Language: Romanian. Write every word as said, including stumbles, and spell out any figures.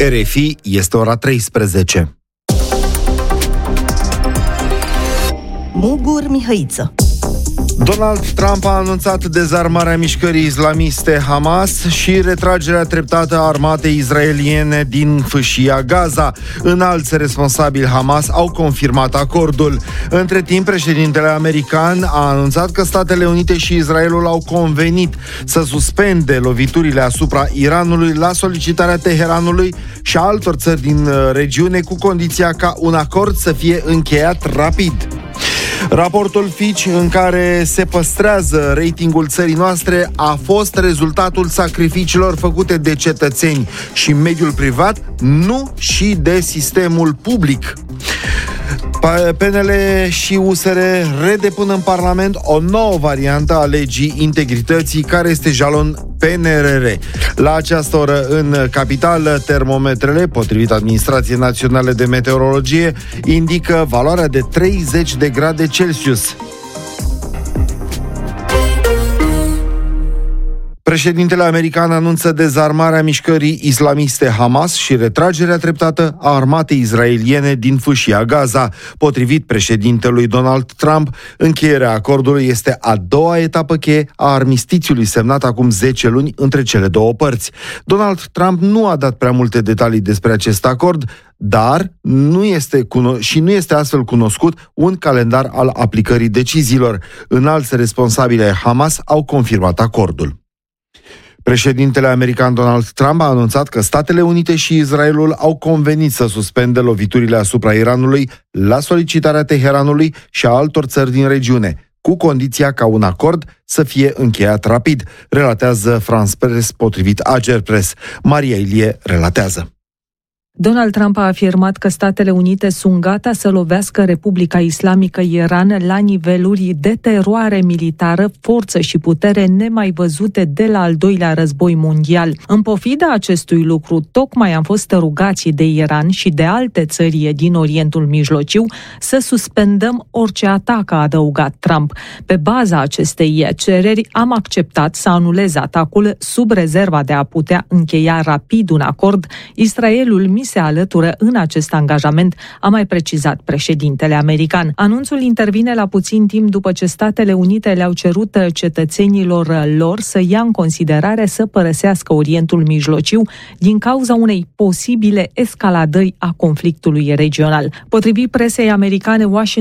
R F I, este ora treisprezece. Mugur Mihăiță. Donald Trump a anunțat dezarmarea mișcării islamiste Hamas și retragerea treptată a armatei izraeliene din fâșia Gaza. Înalți responsabili Hamas au confirmat acordul. Între timp, președintele american a anunțat că Statele Unite și Israelul au convenit să suspende loviturile asupra Iranului la solicitarea Teheranului și a altor țări din regiune, cu condiția ca un acord să fie încheiat rapid. Raportul Fitch, în care se păstrează ratingul țării noastre, a fost rezultatul sacrificiilor făcute de cetățeni și mediul privat, nu și de sistemul public. P N L și U S R redepun în Parlament o nouă variantă a legii integrității, care este jalon P N R R. La această oră, în capitală, termometrele, potrivit Administrației Naționale de Meteorologie, indică valoarea de treizeci de grade Celsius. Președintele american anunță dezarmarea mișcării islamiste Hamas și retragerea treptată a armatei izraeliene din fâșia Gaza. Potrivit președintelui Donald Trump, încheierea acordului este a doua etapă cheie a armistițiului semnat acum zece luni între cele două părți. Donald Trump nu a dat prea multe detalii despre acest acord, dar nu este cuno- și nu este astfel cunoscut un calendar al aplicării deciziilor. Înalți responsabili ai Hamas au confirmat acordul. Președintele american Donald Trump a anunțat că Statele Unite și Israelul au convenit să suspende loviturile asupra Iranului la solicitarea Teheranului și a altor țări din regiune, cu condiția ca un acord să fie încheiat rapid, relatează France Press potrivit Ager Press. Maria Ilie relatează. Donald Trump a afirmat că Statele Unite sunt gata să lovească Republica Islamică Iran la niveluri de teroare militară, forță și putere nemai văzute de la al doilea război mondial. În pofida acestui lucru, tocmai am fost rugați de Iran și de alte țări din Orientul Mijlociu să suspendăm orice atac, a adăugat Trump. Pe baza acestei cereri am acceptat să anulez atacul sub rezerva de a putea încheia rapid un acord. Israelul mi se alătură în acest angajament, a mai precizat președintele american. Anunțul intervine la puțin timp după ce Statele Unite le-au cerut cetățenilor lor să ia în considerare să părăsească Orientul Mijlociu din cauza unei posibile escaladări a conflictului regional. Potrivit presei americane, Washington